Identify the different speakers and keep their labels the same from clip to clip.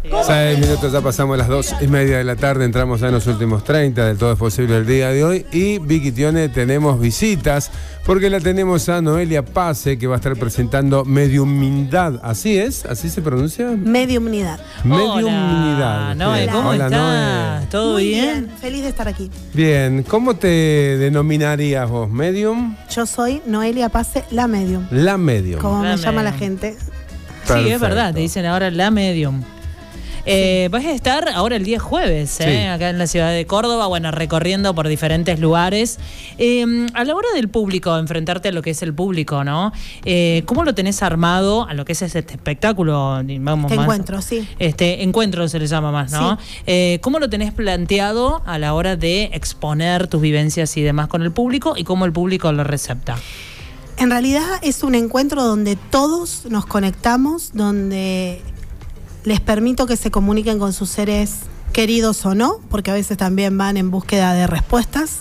Speaker 1: 6 minutos, ya pasamos las 2:30 de la tarde, entramos ya en los últimos 30 del Todo es Posible el día de hoy. Y Vicky Tione, tenemos visitas, porque la tenemos a Noelia Pase, que va a estar presentando Mediumnidad. ¿Así es? ¿Así se pronuncia?
Speaker 2: Mediumnidad.
Speaker 1: Mediumnidad.
Speaker 3: Noé, ¿cómo
Speaker 1: Hola,
Speaker 3: estás?
Speaker 1: Noé.
Speaker 3: ¿Todo
Speaker 2: Muy
Speaker 3: bien?
Speaker 2: Feliz de estar aquí.
Speaker 1: Bien, ¿cómo te denominarías vos? ¿Medium?
Speaker 2: Yo soy Noelia Pase, la medium.
Speaker 1: La medium.
Speaker 2: Como
Speaker 3: La
Speaker 2: me llama la
Speaker 3: medium.
Speaker 2: gente.
Speaker 3: Sí,
Speaker 1: Perfecto.
Speaker 3: es verdad, te dicen ahora la medium. Vas a estar ahora el día jueves,
Speaker 1: Sí.
Speaker 3: acá en la ciudad de Córdoba, bueno, recorriendo por diferentes lugares. A la hora del público, enfrentarte a lo que es el público, ¿no? ¿Cómo lo tenés armado a lo que es este espectáculo? Vamos,
Speaker 2: Te
Speaker 3: más-
Speaker 2: encuentro, sí.
Speaker 3: Encuentro se le llama más, ¿no? ¿Cómo lo tenés planteado a la hora de exponer tus vivencias y demás con el público y cómo el público lo recepta?
Speaker 2: En realidad es un encuentro donde todos nos conectamos, donde les permito que se comuniquen con sus seres queridos o no, porque a veces también van en búsqueda de respuestas.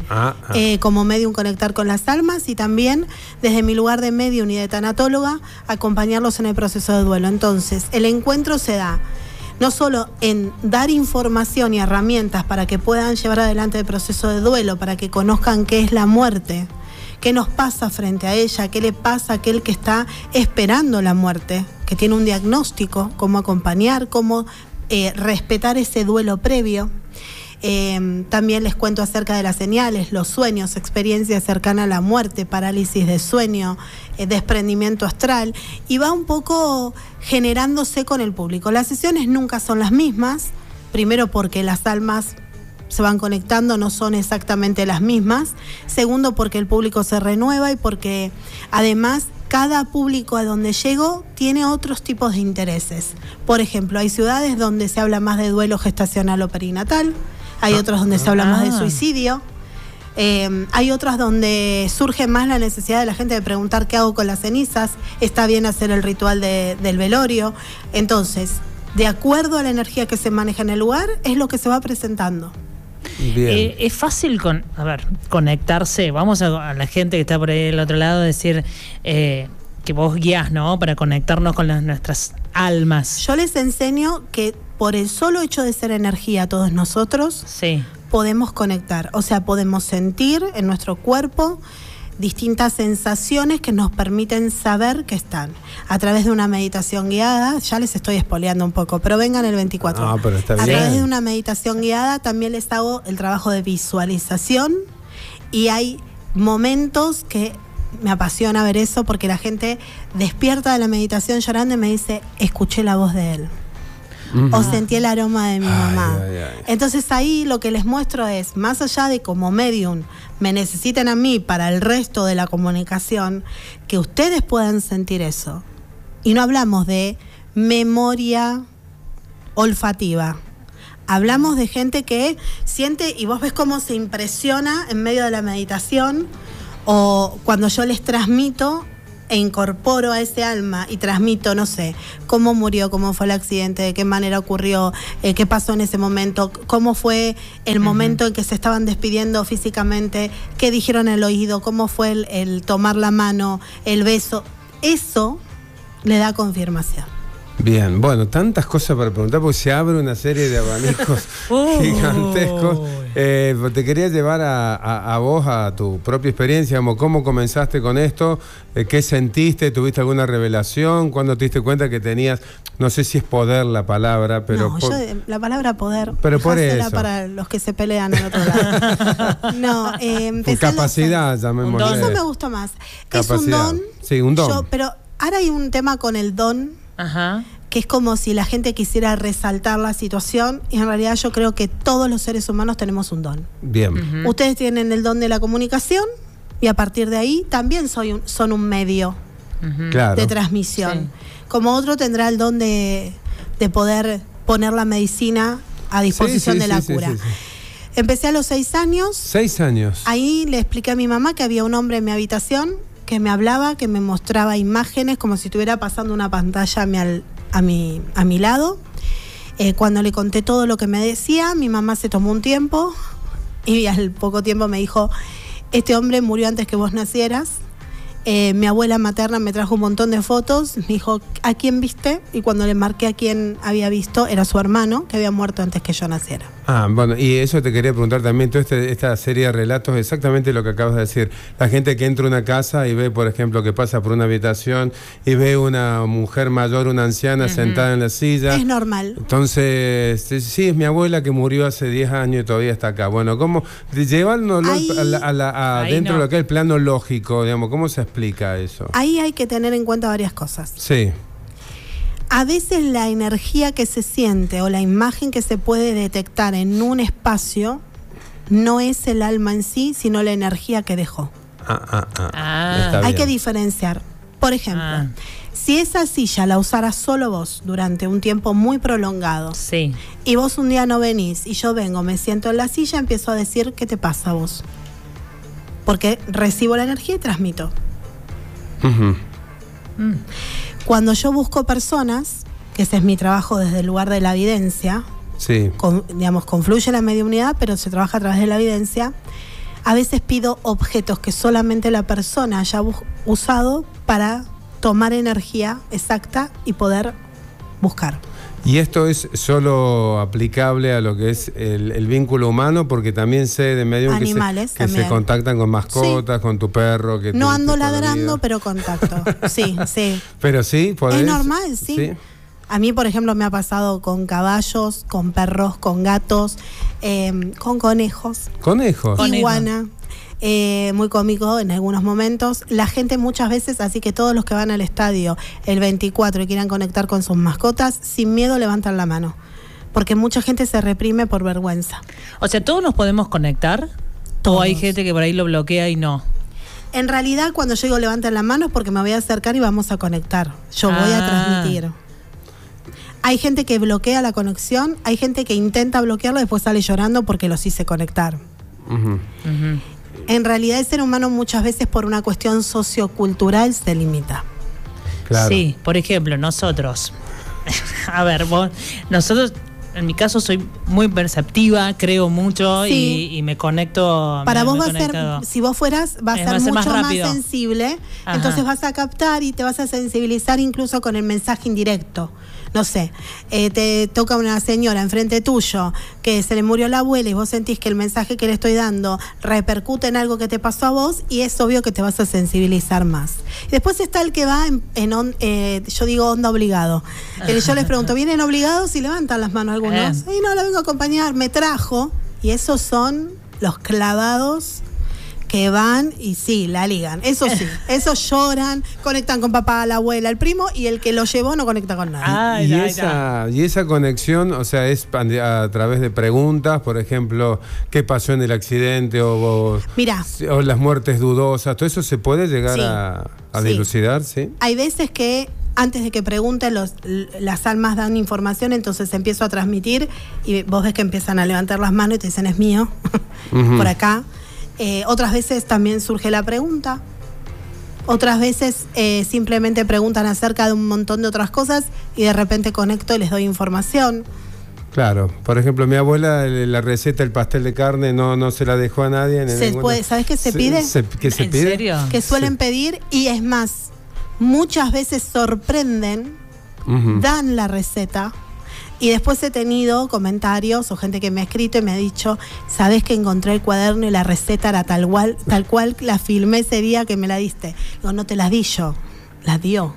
Speaker 2: Como medium conectar con las almas y también desde mi lugar de medium y de tanatóloga acompañarlos en el proceso de duelo. Entonces el encuentro se da no solo en dar información y herramientas para que puedan llevar adelante el proceso de duelo, para que conozcan qué es la muerte, qué nos pasa frente a ella, qué le pasa a aquel que está esperando la muerte, que tiene un diagnóstico, cómo acompañar, cómo respetar ese duelo previo. También les cuento acerca de las señales, los sueños, experiencias cercanas a la muerte, parálisis de sueño, desprendimiento astral, y va un poco generándose con el público. Las sesiones nunca son las mismas, primero porque las almas se van conectando, no son exactamente las mismas. Segundo, porque el público se renueva y porque además cada público a donde llego tiene otros tipos de intereses. Por ejemplo, hay ciudades donde se habla más de duelo gestacional o perinatal, hay otros donde se habla más de suicidio, hay otras donde surge más la necesidad de la gente de preguntar qué hago con las cenizas, está bien hacer el ritual del velorio. Entonces, de acuerdo a la energía que se maneja en el lugar, es lo que se va presentando.
Speaker 1: Bien.
Speaker 3: Es fácil conectarse. Vamos a la gente que está por ahí del otro lado, decir que vos guías, ¿no? Para conectarnos con nuestras almas.
Speaker 2: Yo les enseño que por el solo hecho de ser energía todos nosotros,
Speaker 3: Sí.
Speaker 2: podemos conectar. O sea, podemos sentir en nuestro cuerpo distintas sensaciones que nos permiten saber que están. A través de una meditación guiada, ya les estoy spoileando un poco, pero vengan el 24.
Speaker 1: No, pero está
Speaker 2: a
Speaker 1: bien.
Speaker 2: través de una meditación guiada también les hago el trabajo de visualización y hay momentos que me apasiona ver eso porque la gente despierta de la meditación llorando y me dice, escuché la voz de él. O sentí el aroma de mi mamá. Entonces ahí lo que les muestro es, más allá de como medium me necesiten a mí para el resto de la comunicación, que ustedes puedan sentir eso. Y no hablamos de memoria olfativa. Hablamos de gente que siente y vos ves cómo se impresiona en medio de la meditación, o cuando yo les transmito e incorporo a ese alma y transmito, no sé, cómo murió, cómo fue el accidente, de qué manera ocurrió, qué pasó en ese momento, cómo fue el momento en que se estaban despidiendo físicamente, qué dijeron en el oído, cómo fue el tomar la mano, el beso. Eso le da confirmación.
Speaker 1: Bien, bueno, tantas cosas para preguntar porque se abre una serie de abanicos gigantescos. Te quería llevar a vos, a tu propia experiencia, como cómo comenzaste con esto, qué sentiste, tuviste alguna revelación, cuándo te diste cuenta que tenías, no sé si es poder la palabra, pero...
Speaker 2: No, la palabra poder,
Speaker 1: pero por
Speaker 2: dejásela
Speaker 1: eso.
Speaker 2: para los que se pelean al otro lado. No,
Speaker 1: Por capacidad, llamémosle.
Speaker 2: Eso me gustó más.
Speaker 1: Capacidad.
Speaker 2: Es un don.
Speaker 1: Sí, un don.
Speaker 2: Pero ahora hay un tema con el don.
Speaker 3: Ajá.
Speaker 2: Que es como si la gente quisiera resaltar la situación y en realidad yo creo que todos los seres humanos tenemos un don.
Speaker 1: Bien.
Speaker 2: Ustedes tienen el don de la comunicación y a partir de ahí también son un medio
Speaker 1: Claro.
Speaker 2: de transmisión.
Speaker 3: Sí.
Speaker 2: Como otro tendrá el don de poder poner la medicina a disposición de la cura.
Speaker 1: Sí.
Speaker 2: Empecé a los 6 años.
Speaker 1: 6 años.
Speaker 2: Ahí le expliqué a mi mamá que había un hombre en mi habitación que me hablaba, que me mostraba imágenes como si estuviera pasando una pantalla a mi lado. Cuando le conté todo lo que me decía, mi mamá se tomó un tiempo y al poco tiempo me dijo, este hombre murió antes que vos nacieras Mi abuela materna me trajo un montón de fotos, me dijo, ¿a quién viste? Y cuando le marqué a quién había visto, era su hermano, que había muerto antes que yo naciera.
Speaker 1: Bueno, y eso te quería preguntar también, toda esta serie de relatos, exactamente lo que acabas de decir. La gente que entra a una casa y ve, por ejemplo, que pasa por una habitación y ve una mujer mayor, una anciana sentada en la silla.
Speaker 2: Es normal.
Speaker 1: Entonces, sí, es mi abuela que murió hace 10 años y todavía está acá. Bueno, ¿cómo llevarlo dentro de lo que es el plano lógico, digamos, cómo se explica eso?
Speaker 2: Ahí hay que tener en cuenta varias cosas.
Speaker 1: Sí.
Speaker 2: A veces la energía que se siente o la imagen que se puede detectar en un espacio no es el alma en sí, sino la energía que dejó. Hay que diferenciar. Por ejemplo, si esa silla la usaras solo vos durante un tiempo muy prolongado,
Speaker 3: sí,
Speaker 2: y vos un día no venís y yo vengo, me siento en la silla, empiezo a decir ¿qué te pasa a vos? Porque recibo la energía y transmito. Cuando yo busco personas, que ese es mi trabajo desde el lugar de la evidencia,
Speaker 1: sí,
Speaker 2: confluye la mediunidad, pero se trabaja a través de la evidencia. A veces pido objetos que solamente la persona haya usado para tomar energía exacta y poder buscar.
Speaker 1: ¿Y esto es solo aplicable a lo que es el vínculo humano? Porque también sé de medios que se contactan con mascotas, sí, con tu perro. Que
Speaker 2: no ando ladrando, pero contacto. Sí, sí.
Speaker 1: Pero sí, ¿podés?
Speaker 2: Es normal, sí. ¿Sí? A mí, por ejemplo, me ha pasado con caballos, con perros, con gatos, con conejos.
Speaker 1: ¿Conejos?
Speaker 2: Iguana. Muy cómico en algunos momentos. La gente muchas veces, así que todos los que van al estadio el 24 y quieran conectar con sus mascotas, sin miedo levantan la mano. Porque mucha gente se reprime por vergüenza.
Speaker 3: O sea, ¿todos nos podemos conectar?
Speaker 2: Todos.
Speaker 3: ¿O hay gente que por ahí lo bloquea y no?
Speaker 2: En realidad, cuando yo digo levanten la mano es porque me voy a acercar y vamos a conectar. Yo voy a transmitir. Hay gente que bloquea la conexión, hay gente que intenta bloquearlo y después sale llorando porque los hice conectar. En realidad el ser humano muchas veces por una cuestión sociocultural se limita.
Speaker 1: Claro.
Speaker 3: Sí, por ejemplo, nosotros. A ver, nosotros, en mi caso soy muy perceptiva, creo mucho, sí, y me conecto.
Speaker 2: Para vos va a ser, si vos fueras, va a ser mucho más sensible. Ajá. Entonces vas a captar y te vas a sensibilizar incluso con el mensaje indirecto. No sé, te toca una señora enfrente tuyo que se le murió la abuela y vos sentís que el mensaje que le estoy dando repercute en algo que te pasó a vos y es obvio que te vas a sensibilizar más. Después está el que va yo digo onda obligado. Yo les pregunto, ¿vienen obligados? Y levantan las manos algunos. Y no, la vengo a acompañar, me trajo. Y esos son los clavados que van y sí, la ligan. Eso sí, esos lloran, conectan con papá, la abuela, el primo, y el que lo llevó no conecta con nadie.
Speaker 1: Y esa conexión, o sea, es a través de preguntas, por ejemplo, ¿qué pasó en el accidente? O las muertes dudosas, ¿todo eso se puede llegar a dilucidar? ¿Sí?
Speaker 2: Hay veces que antes de que pregunten, las almas dan información, entonces empiezo a transmitir y vos ves que empiezan a levantar las manos y te dicen, es mío, por acá. Otras veces también surge la pregunta. Otras veces simplemente preguntan acerca de un montón de otras cosas y de repente conecto y les doy información.
Speaker 1: Claro, por ejemplo, mi abuela la receta del pastel de carne no se la dejó a nadie.
Speaker 2: ¿Sabes qué se pide?
Speaker 1: ¿Qué se pide? ¿En serio?
Speaker 2: Que suelen pedir, y es más, muchas veces sorprenden, dan la receta. Y después he tenido comentarios o gente que me ha escrito y me ha dicho, ¿sabés que encontré el cuaderno y la receta era tal cual la filmé ese día que me la diste? Digo, no te la di yo, la dio.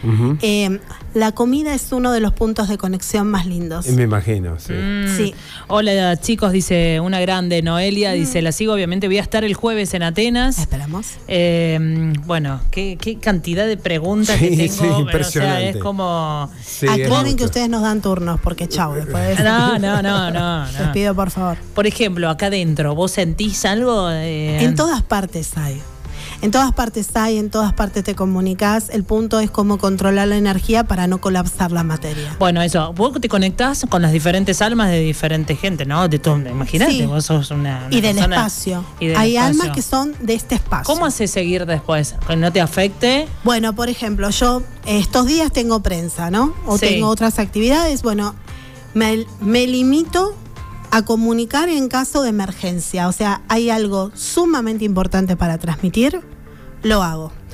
Speaker 2: La comida es uno de los puntos de conexión más lindos.
Speaker 1: Me imagino, sí.
Speaker 2: Sí.
Speaker 3: Hola chicos, dice una grande, Noelia, dice, la sigo, obviamente voy a estar el jueves en Atenas.
Speaker 2: Esperamos.
Speaker 3: Bueno, qué cantidad de preguntas que tengo.
Speaker 1: Sí, impresionante.
Speaker 3: O sea, es como...
Speaker 2: Sí, aclaren que ustedes nos dan turnos, porque chau, después de eso.
Speaker 3: No.
Speaker 2: Les pido, por favor.
Speaker 3: Por ejemplo, acá adentro, ¿vos sentís algo?
Speaker 2: En todas partes hay. En todas partes te comunicás. El punto es cómo controlar la energía para no colapsar la materia.
Speaker 3: Bueno, eso, vos te conectás con las diferentes almas de diferente gente, ¿no? De todo, imagínate, sí. Vos sos una
Speaker 2: y del espacio. Hay almas que son de este espacio.
Speaker 3: ¿Cómo haces seguir después? ¿Que no te afecte?
Speaker 2: Bueno, por ejemplo, yo estos días tengo prensa, ¿no? O tengo otras actividades. Bueno, me limito a comunicar en caso de emergencia. O sea, hay algo sumamente importante para transmitir, lo hago.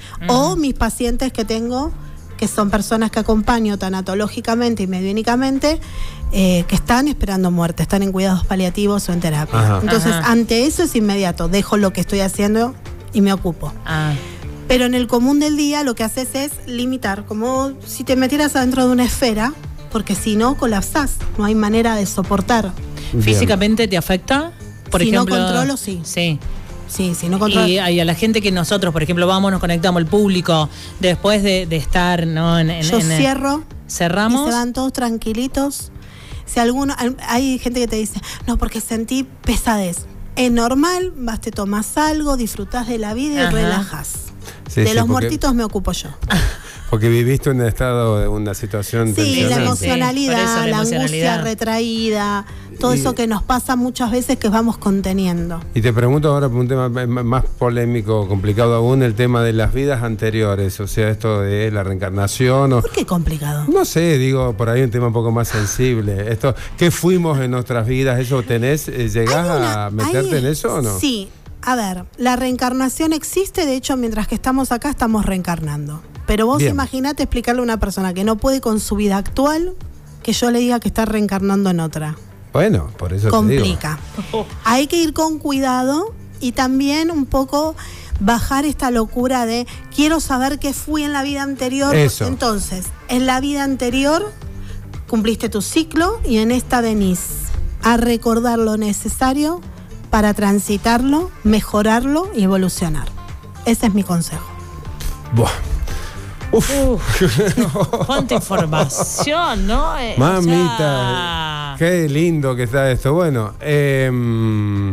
Speaker 2: O mis pacientes que tengo, que son personas que acompaño tanatológicamente y mediúnicamente, que están esperando muerte, están en cuidados paliativos o en terapia.
Speaker 1: Ajá.
Speaker 2: Entonces,
Speaker 3: Ajá.
Speaker 2: ante eso es inmediato, dejo lo que estoy haciendo y me ocupo.
Speaker 3: Ah,
Speaker 2: Pero en el común del día lo que haces es limitar, como si te metieras adentro de una esfera, porque si no colapsás, no hay manera de soportar.
Speaker 1: Bien.
Speaker 3: ¿físicamente te afecta? Por
Speaker 2: Si no
Speaker 3: ejemplo,
Speaker 2: controlo, sí.
Speaker 3: Sí.
Speaker 2: Sí, si no controlo.
Speaker 3: Y a la gente que nosotros, por ejemplo, vamos, nos conectamos, el público, después de estar, ¿no?
Speaker 2: Yo cierro
Speaker 3: cerramos.
Speaker 2: y se van todos tranquilitos. Si hay gente que te dice, no, porque sentí pesadez. Es normal, vas, te tomas algo, disfrutás de la vida y
Speaker 3: Ajá.
Speaker 2: relajás.
Speaker 1: Sí,
Speaker 2: De
Speaker 1: sí,
Speaker 2: los
Speaker 1: porque-
Speaker 2: muertitos me ocupo yo.
Speaker 1: Porque viviste un estado de una situación
Speaker 2: Sí,
Speaker 1: tensionante.
Speaker 2: la
Speaker 3: Sí,
Speaker 2: emocionalidad,
Speaker 3: por eso la
Speaker 2: la angustia
Speaker 3: emocionalidad.
Speaker 2: retraída, todo eso que nos pasa muchas veces que vamos conteniendo.
Speaker 1: Y te pregunto ahora por un tema más polémico, complicado aún, el tema de las vidas anteriores, o sea, esto de la reencarnación o...
Speaker 2: ¿Por qué complicado?
Speaker 1: No sé, digo, por ahí un tema un poco más sensible. Esto, ¿qué fuimos en nuestras vidas? ¿Eso tenés? ¿Llegás a meterte en eso o no?
Speaker 2: Sí. A ver, la reencarnación existe, de hecho, mientras que estamos acá estamos reencarnando. Pero vos
Speaker 1: Bien.
Speaker 2: imaginate explicarle a una persona que no puede con su vida actual que yo le diga que está reencarnando en otra.
Speaker 1: Bueno, por eso
Speaker 2: Complica. Hay que ir con cuidado y también un poco bajar esta locura de quiero saber qué fui en la vida anterior.
Speaker 1: Eso.
Speaker 2: Entonces, en la vida anterior cumpliste tu ciclo y en esta venís a recordar lo necesario para transitarlo, mejorarlo y evolucionar. Ese es mi consejo.
Speaker 1: te digo. Buah. Uf.
Speaker 3: Cuánta información, ¿no?
Speaker 1: Mamita, qué lindo que está esto. Bueno, el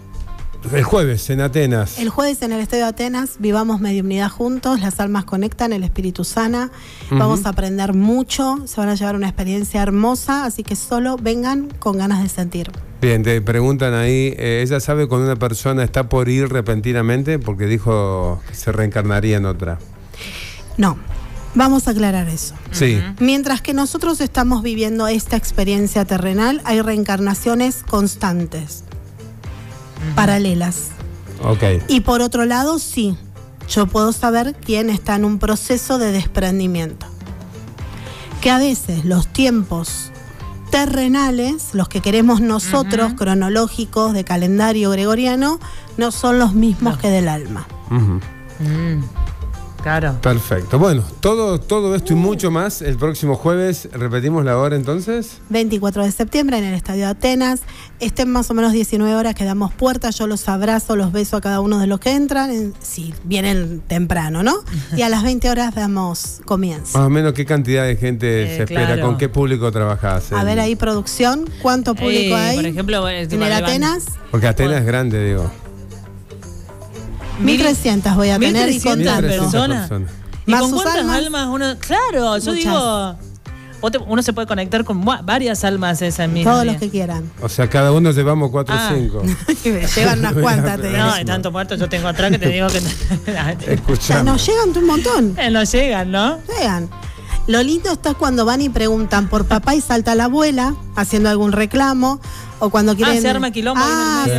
Speaker 1: jueves en Atenas.
Speaker 2: El jueves en el Estadio de Atenas, vivamos mediunidad juntos, las almas conectan, el espíritu sana, vamos a aprender mucho, se van a llevar una experiencia hermosa, así que solo vengan con ganas de sentir.
Speaker 1: Bien, te preguntan ahí, ¿ella sabe cuando una persona está por ir repentinamente? Porque dijo que se reencarnaría en otra.
Speaker 2: No, vamos a aclarar eso.
Speaker 1: Sí.
Speaker 2: Mientras que nosotros estamos viviendo esta experiencia terrenal, hay reencarnaciones constantes, paralelas.
Speaker 1: Ok.
Speaker 2: Y por otro lado, sí, yo puedo saber quién está en un proceso de desprendimiento. Que a veces los tiempos terrenales, los que queremos nosotros, cronológicos, de calendario gregoriano, no son los mismos que del alma.
Speaker 1: Ujú.
Speaker 3: Claro.
Speaker 1: Perfecto. Bueno, todo esto y mucho más el próximo jueves. ¿Repetimos la hora entonces?
Speaker 2: 24 de septiembre en el Estadio de Atenas. Estén más o menos 19 horas que damos puerta. Yo los abrazo, los beso a cada uno de los que entran. Si vienen temprano, ¿no? Y a las 20 horas damos comienzo.
Speaker 1: Más o menos, ¿qué cantidad de gente se espera?
Speaker 3: Claro.
Speaker 1: ¿Con qué público trabajás?
Speaker 2: A ver ahí, producción, ¿cuánto público hay?
Speaker 3: Por ejemplo,
Speaker 2: en el Atenas,
Speaker 1: Porque Atenas es grande, digo.
Speaker 2: 1.300 voy a tener y
Speaker 3: 1.300
Speaker 2: contando.
Speaker 3: personas. ¿Y
Speaker 2: Más
Speaker 3: con
Speaker 2: sus
Speaker 3: cuántas
Speaker 2: almas?
Speaker 3: almas uno? Claro, yo
Speaker 2: Muchas.
Speaker 3: digo. Uno se puede conectar con varias almas esa misma.
Speaker 2: Todos los que quieran.
Speaker 1: O sea, cada uno llevamos 4 o 5.
Speaker 2: Llevan unas cuantas, te digo.
Speaker 3: No, hay tantos muertos yo tengo atrás que te digo que.
Speaker 1: Escuchame.
Speaker 2: Nos llegan un montón.
Speaker 3: No llegan, ¿no?
Speaker 2: Llegan. Lo lindo está cuando van y preguntan por papá y salta la abuela haciendo algún reclamo. O cuando quieren.
Speaker 3: Se arma quilombo ahí en el medio.